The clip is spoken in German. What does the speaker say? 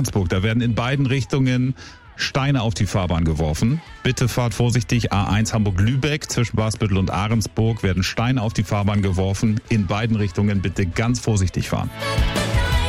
Ahrensburg. Da werden in beiden Richtungen Steine auf die Fahrbahn geworfen. Bitte fahrt vorsichtig. A1 Hamburg-Lübeck zwischen Wasbüttel und Ahrensburg werden Steine auf die Fahrbahn geworfen. In beiden Richtungen bitte ganz vorsichtig fahren.